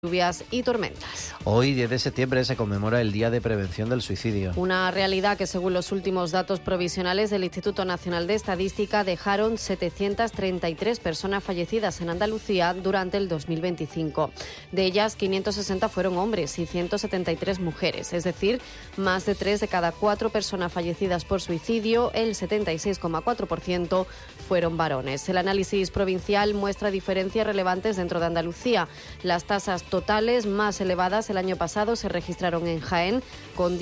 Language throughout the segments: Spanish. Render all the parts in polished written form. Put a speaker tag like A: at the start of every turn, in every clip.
A: lluvias y tormentas.
B: Hoy, 10 de septiembre, se conmemora el Día de Prevención del Suicidio.
A: Una realidad que, según los últimos datos provisionales del Instituto Nacional de Estadística, dejaron 733 personas fallecidas en Andalucía durante el 2025. De ellas, 560 fueron hombres y 173 mujeres, es decir, más de 3 de cada 4 personas fallecidas por suicidio, el 76,4% fueron varones. El análisis provincial muestra diferencias relevantes dentro de Andalucía. Las tasas totales más elevadas el año pasado se registraron en Jaén, con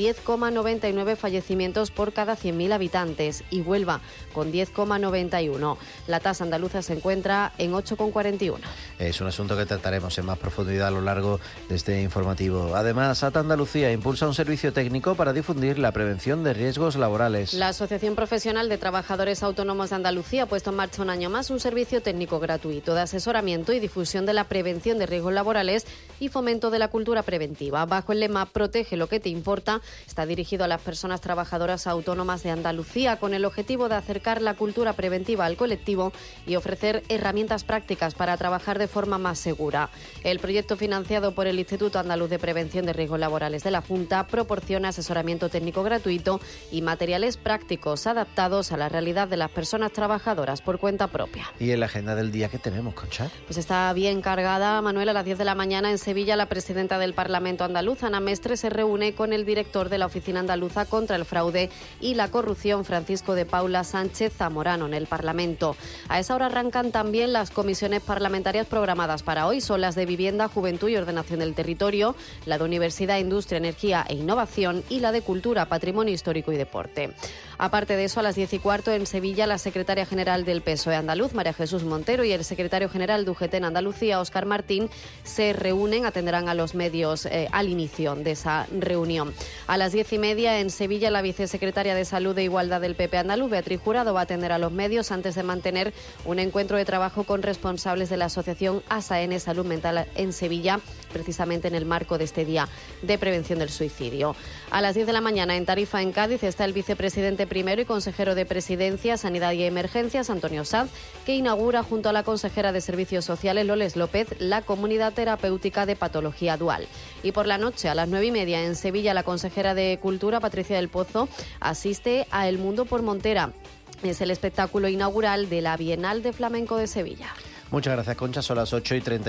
A: 10,99 fallecimientos por cada 100.000 habitantes, y Huelva, con 10,91. La tasa andaluza se encuentra en 8,41.
B: Es un asunto que trataremos en más profundidad a lo largo de este informativo. Además, ATA Andalucía impulsa un servicio técnico para difundir la prevención de riesgos laborales.
A: La Asociación Profesional de Trabajadores Autónomos de Andalucía ha puesto en marcha un año más un servicio técnico gratuito de asesoramiento y difusión de la prevención de riesgos laborales y fomento de la cultura preventiva. Bajo el lema Protege lo que te importa, está dirigido a las personas trabajadoras autónomas de Andalucía con el objetivo de acercar la cultura preventiva al colectivo y ofrecer herramientas prácticas para trabajar de forma más segura. El proyecto, financiado por el Instituto Andaluz de Prevención de Riesgos Laborales de la Junta, proporciona asesoramiento técnico gratuito y materiales prácticos adaptados a la realidad de las personas trabajadoras por cuenta propia.
B: ¿Y en la agenda del día qué tenemos, Concha?
A: Pues está bien cargada, Manuel. A las 10 de la mañana en Sevilla, la presidenta del Parlamento andaluz, Ana Mestre, se reúne con el director de la Oficina Andaluza contra el Fraude y la Corrupción, Francisco de Paula Sánchez Zamorano, en el Parlamento. A esa hora arrancan también las comisiones parlamentarias programadas para hoy. Son las de Vivienda, Juventud y Ordenación del Territorio, la de Universidad, Industria, Energía e Innovación y la de Cultura, Patrimonio Histórico y Deporte. Aparte de eso, a las 10:15 en Sevilla, la secretaria general del PSOE andaluz, María Jesús Montero, y el secretario general de UGT en Andalucía, Óscar Martín, se reúnen, atenderán a los medios al inicio de esa reunión. A las 10:30 en Sevilla, la vicesecretaria de Salud e Igualdad del PP andaluz, Beatriz Jurado, va a atender a los medios antes de mantener un encuentro de trabajo con responsables de la asociación ASAEN Salud Mental en Sevilla, precisamente en el marco de este Día de Prevención del Suicidio. A las 10 de la mañana en Tarifa, en Cádiz, está el vicepresidente primero y consejero de Presidencia, Sanidad y Emergencias, Antonio Sanz, que inaugura junto a la consejera de Servicios Sociales, Loles López, la comunidad terapéutica de patología dual. Y por la noche, a las 9:30 en Sevilla, la consejera de Cultura, Patricia del Pozo, asiste a El Mundo por Montera. Es el espectáculo inaugural de la Bienal de Flamenco de Sevilla.
B: Muchas gracias, Concha. Son las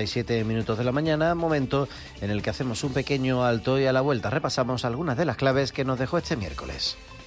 B: 8:37 de la mañana, momento en el que hacemos un pequeño alto y a la vuelta repasamos algunas de las claves que nos dejó este miércoles.